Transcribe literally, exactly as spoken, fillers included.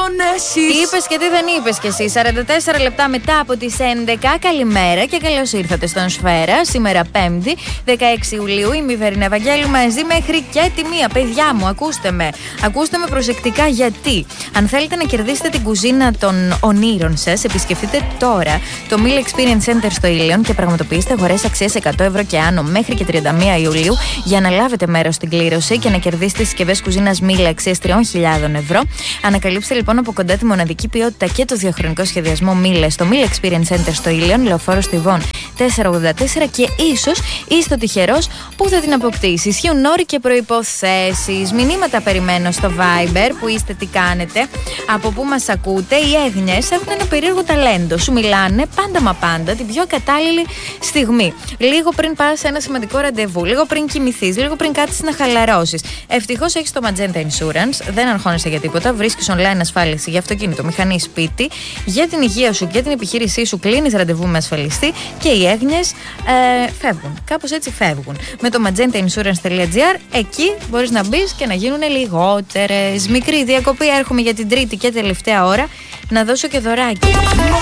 εσείς. Τι είπες και τι δεν είπες κι εσύ. σαράντα τέσσερα λεπτά μετά από τις έντεκα. Καλημέρα και καλώς ήρθατε στον Σφαίρα. Σήμερα Πέμπτη, δεκαέξι Ιουλίου. Είμαι η Βερίνα Ευαγγέλου μαζί μέχρι και τη μία. Παιδιά μου, ακούστε με. Ακούστε με προσεκτικά γιατί. Αν θέλετε να κερδίσετε την κουζίνα των ονείρων σας, επισκεφτείτε τώρα το Meal Experience Center στο Ήλιον και πραγματοποιήστε αγορές αξίας εκατό ευρώ και άνω μέχρι και τριάντα μία Ιουλίου για να λάβετε μέρος στην κλήρωση και να κερδίσετε συσκευές κουζίνας Meal αξίας τρεις χιλιάδες ευρώ. Ανακαλύψτε λοιπόν από κοντά τη μοναδική ποιότητα και το διαχρονικό σχεδιασμό Meal στο Meal Experience Center στο Ήλιον, Λεωφόρο Στιβών τετρακόσια ογδόντα τέσσερα και ίσως είστε ο τυχερός που θα την αποκτήσει. Ισχύουν όροι και προϋποθέσεις. Μηνύματα περιμένω στο Viber που είστε, τι κάνετε, από πού μας ακούτε. Οι έγνοιες έχουν ένα περίεργο ταλέντο. Σου μιλάνε πάντα μα πάντα την πιο κατάλληλη στιγμή. Λίγο πριν πας σε ένα σημαντικό ραντεβού, λίγο πριν κοιμηθείς, λίγο πριν κάτσεις να χαλαρώσεις. Ευτυχώς έχεις το Magenta Insurance, δεν αγχώνεσαι για τίποτα. Βρίσκεις online ασφάλιση για αυτοκίνητο, μηχανή, σπίτι, για την υγεία σου και την επιχείρησή σου. Κλείνεις ραντεβού με ασφαλιστή και οι έγνοιες ε, φεύγουν. Κάπως έτσι φεύγουν. Με το magenta insurance τελεία gr εκεί μπορείς να μπεις και να γίνουν λιγότερες. Μικρή διακοπή, έρχομαι για την τρίτη και τελευταία ώρα να δώσω και δωράκι.